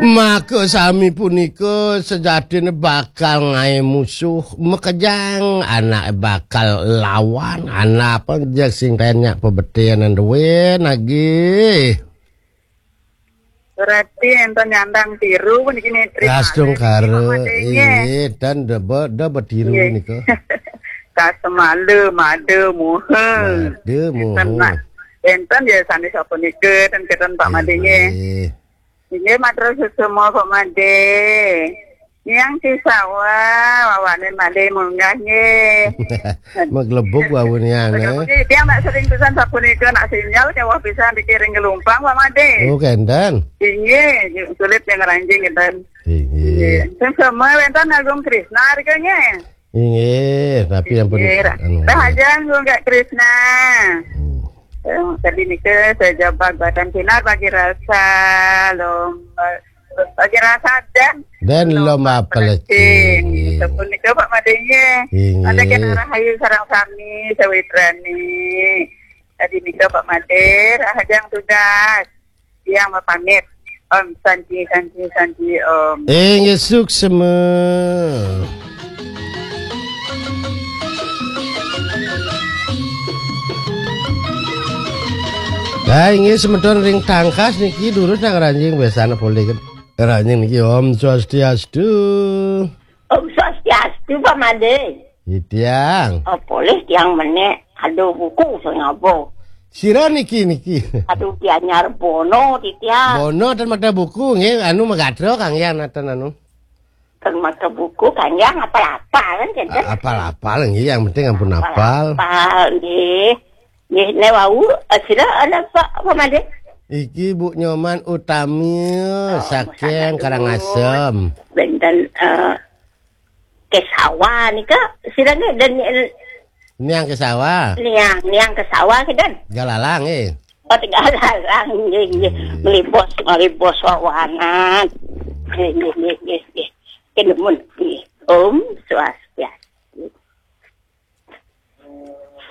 Maka sami punika sejatine bakal ngae musuh mekejang, anak bakal lawan, anak penjak sing renyak pebetian duwe nagih. Berarti enten nyandang tiru puniki netri. Kastung karo dan debe tiru nika. Kasemale made muhe. Made muhe. Enten ya sanes apa nika ten keten Pak Madenge. Ini matur semua Pak Made. Yang kisawah wawane Made munggah nggih. Maglebuk wawon yang. Dia mak sering pesan sapunika nak sinyal nyawa bisa dikiring ke Lumpang Pak Made. Oh kendan. Inggih, sulit yang ranjing enten. Inggih. Semua enten Agung Krisna harganya. Inggih, tapi yang Dah aja enggak Krisna. Tadi nika saya jabat badan sinar bagi rasa dan lomba pelecing. Sepun nika Pak Madenge. Ada kena rahayu sarang kami sawitrani. Tadi nika Pak Made rahajang tugas yang pamit. Om sanji om. Ngesuk semua. Nah, ini semeton ring tangkas niki durus nang ranjing besana boleh kan. Ranjing niki Om Swastiastu. Om Swastiastu Pak Made. Itiang. Oh, boleh tiang meneh ado buku sing apa. Sira niki. Aduh tianyar bono titiang. Bono dan magda buku nggih anu magadro Kang Yang natan anu. Kan magda buku Kang Yang apal-apal kan kenten. Apal-apal nggih yang penting ampun apal. Apal nggih. Nggih lewau sira ana Pak Made. Iki Bu Nyoman Utami saking Karangasem. Benten ke sawah nika sira dan niang ke sawah. Niang ke sawah kidan. Galalang Oh galalang nggih. Melibos wawanan. Nggih. Kenemun Om Swastiastu.